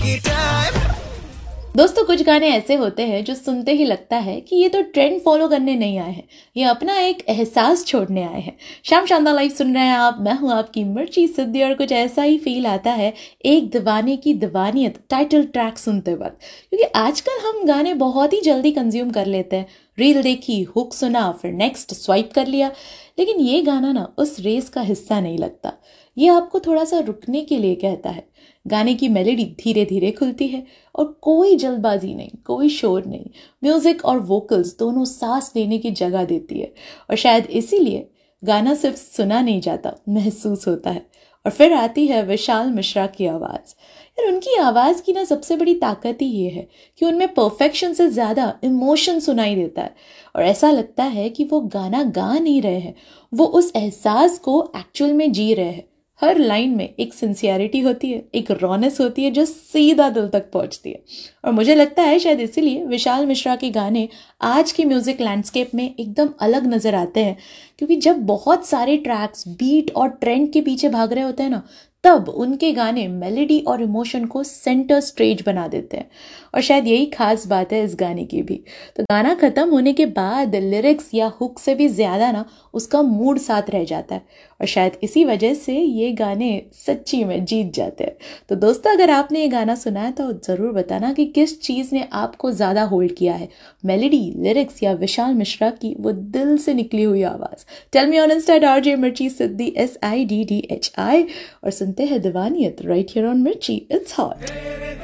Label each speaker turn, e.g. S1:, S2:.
S1: दोस्तों, कुछ गाने ऐसे होते हैं जो सुनते ही लगता है कि ये तो ट्रेंड फॉलो करने नहीं आए हैं, ये अपना एक एहसास छोड़ने आए हैं। शाम शानदार लाइव सुन रहे हैं आप, मैं हूं आपकी मिर्ची सिद्धि, और कुछ ऐसा ही फील आता है एक दीवाने की दीवानियत टाइटल ट्रैक सुनते वक्त, क्योंकि आजकल हम गाने बहुत ही जल्दी कंज्यूम कर लेते हैं। रील देखी, हुक सुना, फिर नेक्स्ट स्वाइप कर लिया। लेकिन ये गाना ना उस रेस का हिस्सा नहीं लगता, ये आपको थोड़ा सा रुकने के लिए कहता है। गाने की मेलोडी धीरे धीरे खुलती है और कोई जल्दबाजी नहीं, कोई शोर नहीं, म्यूजिक और वोकल्स दोनों सांस लेने की जगह देती है। और शायद इसीलिए गाना सिर्फ सुना नहीं जाता, महसूस होता है। और फिर आती है विशाल मिश्रा की आवाज़। यार, उनकी आवाज़ की ना सबसे बड़ी ताकत ही ये है कि उनमें परफेक्शन से ज़्यादा इमोशन सुनाई देता है, और ऐसा लगता है कि वो गाना गा नहीं रहे हैं, वो उस एहसास को एक्चुअल में जी रहे हैं। हर लाइन में एक सिंसियरिटी होती है, एक रॉनेस होती है जो सीधा दिल तक पहुंचती है। और मुझे लगता है शायद इसीलिए विशाल मिश्रा के गाने आज के म्यूजिक लैंडस्केप में एकदम अलग नजर आते हैं, क्योंकि जब बहुत सारे ट्रैक्स बीट और ट्रेंड के पीछे भाग रहे होते हैं ना, तब उनके गाने मेलोडी और इमोशन को सेंटर स्टेज बना देते हैं। और शायद यही खास बात है इस गाने की भी। तो गाना खत्म होने के बाद लिरिक्स या हुक से भी ज्यादा ना उसका मूड साथ रह जाता है, और शायद इसी वजह से ये गाने सच्ची में जीत जाते हैं। तो दोस्तों, अगर आपने ये गाना सुना है तो ज़रूर बताना कि किस चीज़ ने आपको ज़्यादा होल्ड किया है, मेलोडी, लिरिक्स या विशाल मिश्रा की वो दिल से निकली हुई आवाज़। Tell me on Insta RJ मिर्ची सिद्धि SIDDHI, और सुनते हैं दीवानियत राइट हियर ऑन मिर्ची। It's hot.